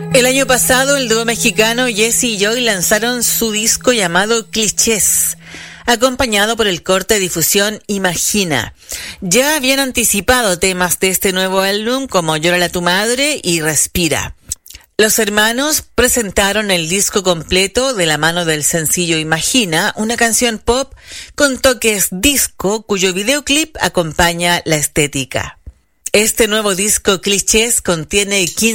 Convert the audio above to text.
El año pasado, el dúo mexicano Jesse y Joy lanzaron su disco llamado Clichés, acompañado por el corte de difusión Imagina. Ya habían anticipado temas de este nuevo álbum como Llórale a tu madre y Respira. Los hermanos presentaron el disco completo de la mano del sencillo Imagina, una canción pop con toques disco cuyo videoclip acompaña la estética. Este nuevo disco Clichés contiene 15